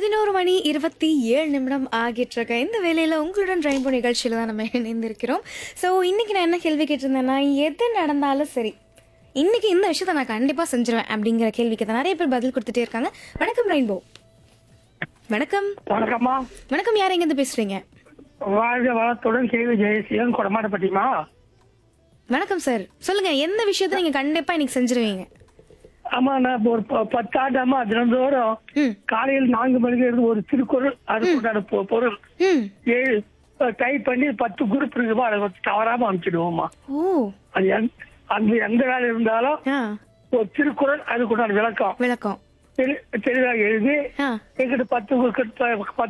11:27 ஆகிட்டு இருக்க இந்த வேலையில் உங்களுடன் ரெயின்போ நிகழ்ச்சியில் தான் நம்ம இணைந்திருக்கிறோம். ஸோ இன்னைக்கு நான் என்ன கேள்வி கேட்டிருந்தேன்னா, எது நடந்தாலும் சரி இன்னைக்கு இந்த விஷயத்த நான் கண்டிப்பாக செஞ்சிருவேன் அப்படிங்கிற கேள்விக்கு தான் நிறைய பேர் பதில் கொடுத்துட்டே இருக்காங்க. வணக்கம் ரெயின்போ. வணக்கம். வணக்கம்மா. வணக்கம், யார் எங்கேருந்து பேசுறீங்க? வாழ்க வளத்துடன் கேள்வி ஜெயசீலன் கொடமாட்டப்பட்டிமா. வணக்கம் சார், சொல்லுங்க, எந்த விஷயத்த நீங்க கண்டிப்பா இன்னைக்கு செஞ்சிருவீங்க? ஆமா, நான் இப்போ ஒரு 10 ஆண்டாமா தினந்தோறும் ம் காலையில் 4 மணிக்கு இருந்து ஒரு திருக்குறள் அதுக்குண்டான பொருள் ம் டைப் பண்ணி 10 குரூப் இருக்குமா, அதை வச்சு தவறாம அனுப்பிச்சிடுவோம்மா. ஓ அது அந்த எந்த வேலை இருந்தாலும் ஆ ஒரு திருக்குறள் அதுக்குண்டான விளக்கம் விளக்கம் தெளிவாக எழுதி ஆ எங்கிட்ட 10